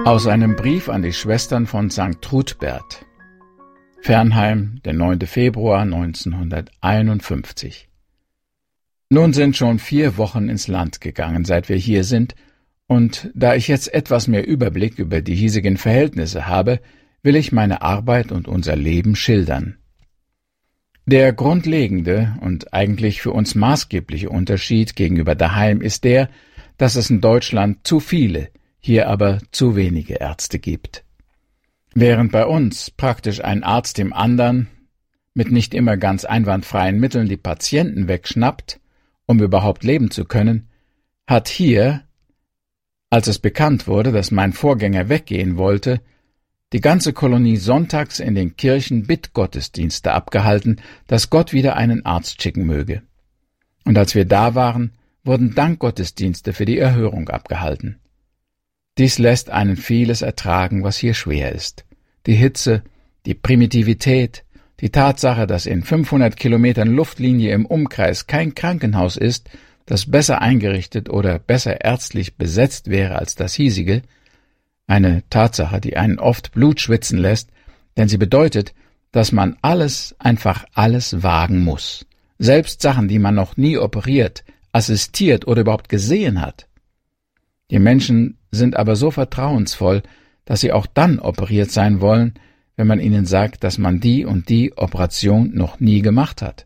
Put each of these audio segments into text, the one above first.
Aus einem Brief an die Schwestern von St. Trudbert. Fernheim, der 9. Februar 1951. Nun sind schon 4 Wochen ins Land gegangen, seit wir hier sind, und da ich jetzt etwas mehr Überblick über die hiesigen Verhältnisse habe, will ich meine Arbeit und unser Leben schildern. Der grundlegende und eigentlich für uns maßgebliche Unterschied gegenüber daheim ist der, dass es in Deutschland zu viele, hier aber zu wenige Ärzte gibt. Während bei uns praktisch ein Arzt dem anderen mit nicht immer ganz einwandfreien Mitteln die Patienten wegschnappt, um überhaupt leben zu können, hat hier, als es bekannt wurde, dass mein Vorgänger weggehen wollte, die ganze Kolonie sonntags in den Kirchen Bittgottesdienste abgehalten, dass Gott wieder einen Arzt schicken möge. Und als wir da waren, wurden Dankgottesdienste für die Erhörung abgehalten. Dies lässt einen vieles ertragen, was hier schwer ist. Die Hitze, die Primitivität, die Tatsache, dass in 500 Kilometern Luftlinie im Umkreis kein Krankenhaus ist, das besser eingerichtet oder besser ärztlich besetzt wäre als das hiesige, eine Tatsache, die einen oft Blut schwitzen lässt, denn sie bedeutet, dass man einfach alles wagen muss. Selbst Sachen, die man noch nie operiert, assistiert oder überhaupt gesehen hat. Die Menschen sind aber so vertrauensvoll, dass sie auch dann operiert sein wollen, wenn man ihnen sagt, dass man die und die Operation noch nie gemacht hat.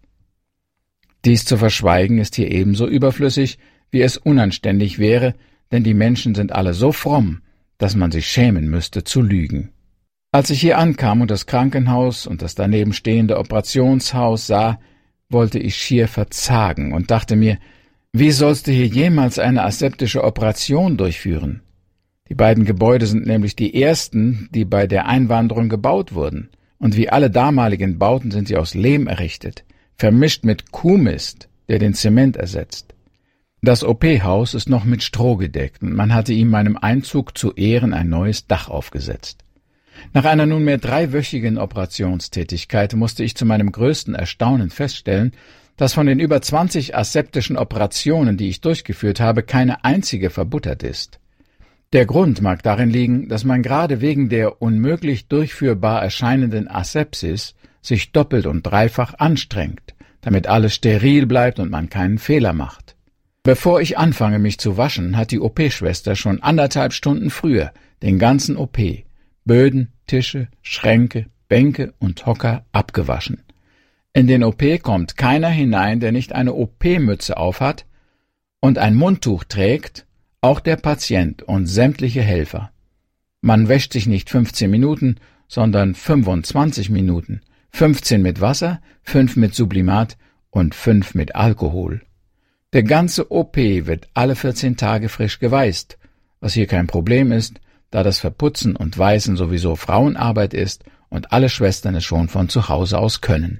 Dies zu verschweigen ist hier ebenso überflüssig, wie es unanständig wäre, denn die Menschen sind alle so fromm, dass man sich schämen müsste zu lügen. Als ich hier ankam und das Krankenhaus und das daneben stehende Operationshaus sah, wollte ich schier verzagen und dachte mir, wie sollst du hier jemals eine aseptische Operation durchführen? Die beiden Gebäude sind nämlich die ersten, die bei der Einwanderung gebaut wurden, und wie alle damaligen Bauten sind sie aus Lehm errichtet, vermischt mit Kuhmist, der den Zement ersetzt. Das OP-Haus ist noch mit Stroh gedeckt, und man hatte ihm meinem Einzug zu Ehren ein neues Dach aufgesetzt. Nach einer nunmehr 3-wöchigen Operationstätigkeit musste ich zu meinem größten Erstaunen feststellen, dass von den über 20 aseptischen Operationen, die ich durchgeführt habe, keine einzige verbuttert ist. Der Grund mag darin liegen, dass man gerade wegen der unmöglich durchführbar erscheinenden Asepsis sich doppelt und dreifach anstrengt, damit alles steril bleibt und man keinen Fehler macht. Bevor ich anfange, mich zu waschen, hat die OP-Schwester schon 1,5 Stunden früher den ganzen OP, Böden, Tische, Schränke, Bänke und Hocker abgewaschen. In den OP kommt keiner hinein, der nicht eine OP-Mütze aufhat und ein Mundtuch trägt, auch der Patient und sämtliche Helfer. Man wäscht sich nicht 15 Minuten, sondern 25 Minuten, 15 mit Wasser, 5 mit Sublimat und 5 mit Alkohol. Der ganze OP wird alle 14 Tage frisch geweißt, was hier kein Problem ist, da das Verputzen und Weißen sowieso Frauenarbeit ist und alle Schwestern es schon von zu Hause aus können.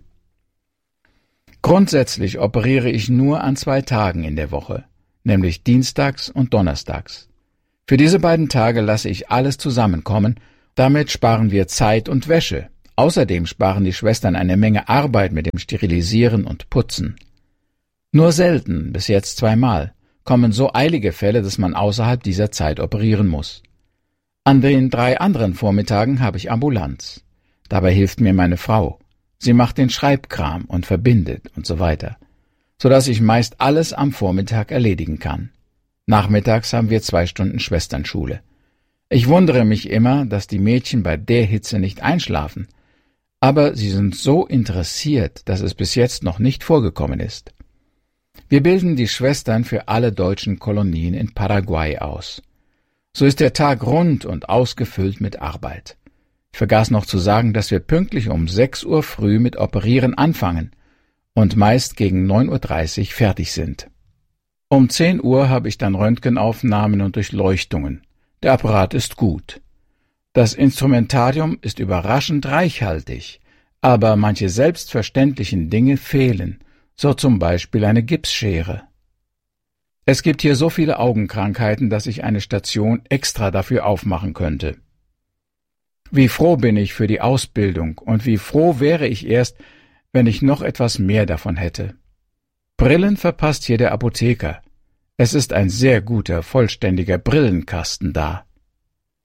Grundsätzlich operiere ich nur an 2 Tagen in der Woche, nämlich dienstags und donnerstags. Für diese beiden Tage lasse ich alles zusammenkommen, damit sparen wir Zeit und Wäsche. Außerdem sparen die Schwestern eine Menge Arbeit mit dem Sterilisieren und Putzen. Nur selten, bis jetzt 2-mal, kommen so eilige Fälle, dass man außerhalb dieser Zeit operieren muss. An den 3 anderen Vormittagen habe ich Ambulanz. Dabei hilft mir meine Frau. Sie macht den Schreibkram und verbindet und so weiter, sodass ich meist alles am Vormittag erledigen kann. Nachmittags haben wir 2 Stunden Schwesternschule. Ich wundere mich immer, dass die Mädchen bei der Hitze nicht einschlafen, aber sie sind so interessiert, dass es bis jetzt noch nicht vorgekommen ist. Wir bilden die Schwestern für alle deutschen Kolonien in Paraguay aus. So ist der Tag rund und ausgefüllt mit Arbeit. Ich vergaß noch zu sagen, dass wir pünktlich um 6 Uhr früh mit Operieren anfangen und meist gegen 9:30 Uhr fertig sind. Um 10 Uhr habe ich dann Röntgenaufnahmen und Durchleuchtungen. Der Apparat ist gut. Das Instrumentarium ist überraschend reichhaltig, aber manche selbstverständlichen Dinge fehlen, so zum Beispiel eine Gipsschere. Es gibt hier so viele Augenkrankheiten, dass ich eine Station extra dafür aufmachen könnte. Wie froh bin ich für die Ausbildung und wie froh wäre ich erst, wenn ich noch etwas mehr davon hätte. Brillen verpasst hier der Apotheker. Es ist ein sehr guter, vollständiger Brillenkasten da.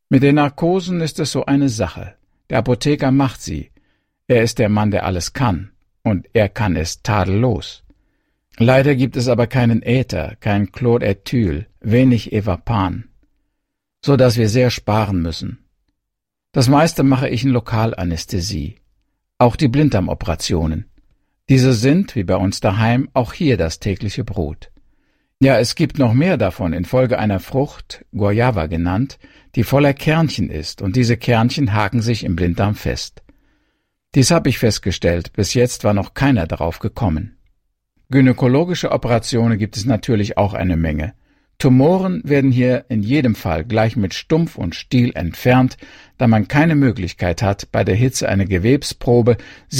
Mit den Narkosen ist es so eine Sache. Der Apotheker macht sie. Er ist der Mann, der alles kann. Und er kann es tadellos. Leider gibt es aber keinen Äther, kein Chlorethyl, wenig Evapan, so dass wir sehr sparen müssen. Das meiste mache ich in Lokalanästhesie. Auch die Blinddarmoperationen. Diese sind, wie bei uns daheim, auch hier das tägliche Brot. Ja, es gibt noch mehr davon infolge einer Frucht, Guayava genannt, die voller Kernchen ist, und diese Kernchen haken sich im Blinddarm fest. Dies habe ich festgestellt, bis jetzt war noch keiner darauf gekommen. Gynäkologische Operationen gibt es natürlich auch eine Menge. Tumoren werden hier in jedem Fall gleich mit Stumpf und Stiel entfernt, da man keine Möglichkeit hat, bei der Hitze eine Gewebsprobe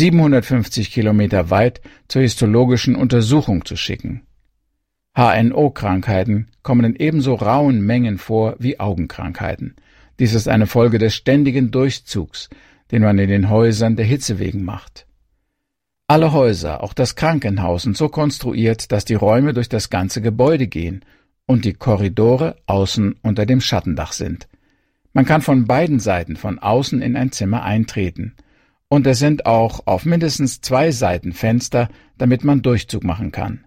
750 Kilometer weit zur histologischen Untersuchung zu schicken. HNO-Krankheiten kommen in ebenso rauen Mengen vor wie Augenkrankheiten. Dies ist eine Folge des ständigen Durchzugs, den man in den Häusern der Hitze wegen macht. Alle Häuser, auch das Krankenhaus, sind so konstruiert, dass die Räume durch das ganze Gebäude gehen und die Korridore außen unter dem Schattendach sind. Man kann von beiden Seiten von außen in ein Zimmer eintreten. Und es sind auch auf mindestens 2 Seiten Fenster, damit man Durchzug machen kann.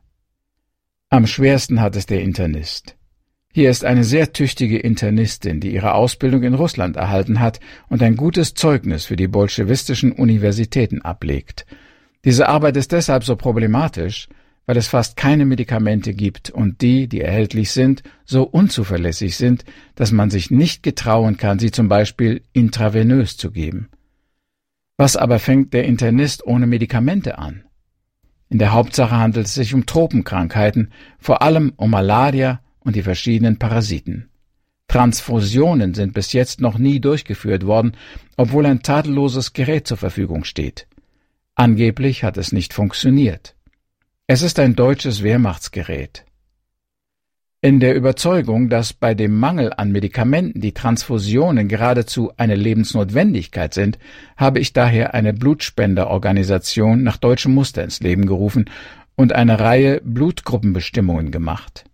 Am schwersten hat es der Internist. Hier ist eine sehr tüchtige Internistin, die ihre Ausbildung in Russland erhalten hat und ein gutes Zeugnis für die bolschewistischen Universitäten ablegt. Diese Arbeit ist deshalb so problematisch, weil es fast keine Medikamente gibt und die, die erhältlich sind, so unzuverlässig sind, dass man sich nicht getrauen kann, sie zum Beispiel intravenös zu geben. Was aber fängt der Internist ohne Medikamente an? In der Hauptsache handelt es sich um Tropenkrankheiten, vor allem um Malaria und die verschiedenen Parasiten. Transfusionen sind bis jetzt noch nie durchgeführt worden, obwohl ein tadelloses Gerät zur Verfügung steht. Angeblich hat es nicht funktioniert. Es ist ein deutsches Wehrmachtsgerät. In der Überzeugung, dass bei dem Mangel an Medikamenten die Transfusionen geradezu eine Lebensnotwendigkeit sind, habe ich daher eine Blutspenderorganisation nach deutschem Muster ins Leben gerufen und eine Reihe Blutgruppenbestimmungen gemacht.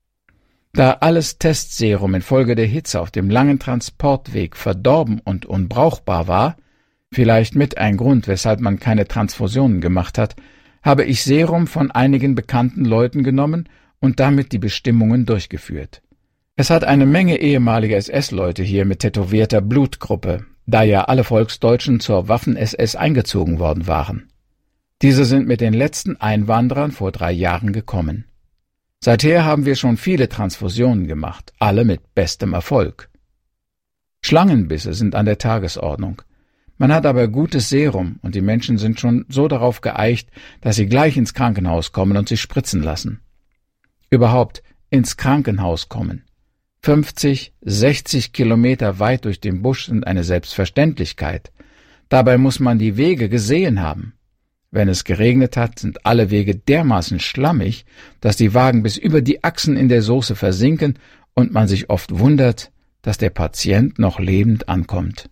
Da alles Testserum infolge der Hitze auf dem langen Transportweg verdorben und unbrauchbar war, vielleicht mit ein Grund, weshalb man keine Transfusionen gemacht hat, habe ich Serum von einigen bekannten Leuten genommen und damit die Bestimmungen durchgeführt. Es hat eine Menge ehemaliger SS-Leute hier mit tätowierter Blutgruppe, da ja alle Volksdeutschen zur Waffen-SS eingezogen worden waren. Diese sind mit den letzten Einwanderern vor 3 Jahren gekommen. Seither haben wir schon viele Transfusionen gemacht, alle mit bestem Erfolg. Schlangenbisse sind an der Tagesordnung. Man hat aber gutes Serum und die Menschen sind schon so darauf geeicht, dass sie gleich ins Krankenhaus kommen und sich spritzen lassen. Überhaupt ins Krankenhaus kommen. 50, 60 Kilometer weit durch den Busch sind eine Selbstverständlichkeit. Dabei muss man die Wege gesehen haben. Wenn es geregnet hat, sind alle Wege dermaßen schlammig, dass die Wagen bis über die Achsen in der Soße versinken und man sich oft wundert, dass der Patient noch lebend ankommt.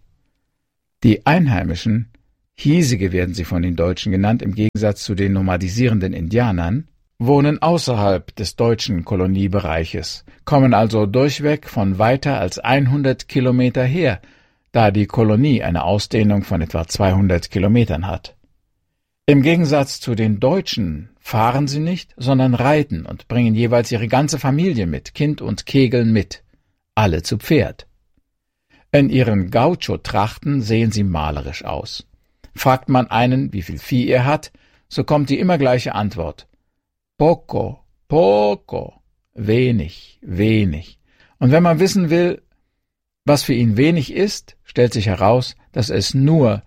Die Einheimischen, Hiesige werden sie von den Deutschen genannt, im Gegensatz zu den nomadisierenden Indianern, wohnen außerhalb des deutschen Koloniebereiches, kommen also durchweg von weiter als 100 Kilometer her, da die Kolonie eine Ausdehnung von etwa 200 Kilometern hat. Im Gegensatz zu den Deutschen fahren sie nicht, sondern reiten und bringen jeweils ihre ganze Familie mit, Kind und Kegeln mit, alle zu Pferd. In ihren Gaucho-Trachten sehen sie malerisch aus. Fragt man einen, wie viel Vieh er hat, so kommt die immer gleiche Antwort. Poco, poco, wenig, wenig. Und wenn man wissen will, was für ihn wenig ist, stellt sich heraus, dass es nur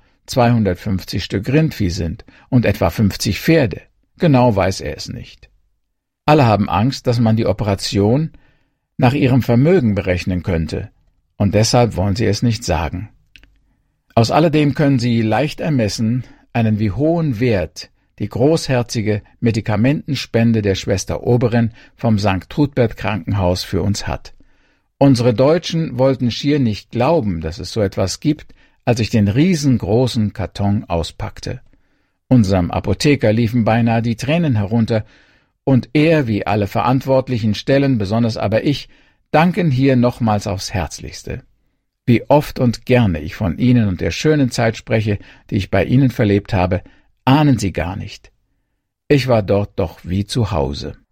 250 Stück Rindvieh sind und etwa 50 Pferde. Genau weiß er es nicht. Alle haben Angst, dass man die Operation nach ihrem Vermögen berechnen könnte, und deshalb wollen sie es nicht sagen. Aus alledem können Sie leicht ermessen, einen wie hohen Wert die großherzige Medikamentenspende der Schwester Oberin vom St. Trudbert Krankenhaus für uns hat. Unsere Deutschen wollten schier nicht glauben, dass es so etwas gibt, als ich den riesengroßen Karton auspackte. Unserem Apotheker liefen beinahe die Tränen herunter, und er, wie alle verantwortlichen Stellen, besonders aber ich, danken hier nochmals aufs Herzlichste. Wie oft und gerne ich von Ihnen und der schönen Zeit spreche, die ich bei Ihnen verlebt habe, ahnen Sie gar nicht. Ich war dort doch wie zu Hause.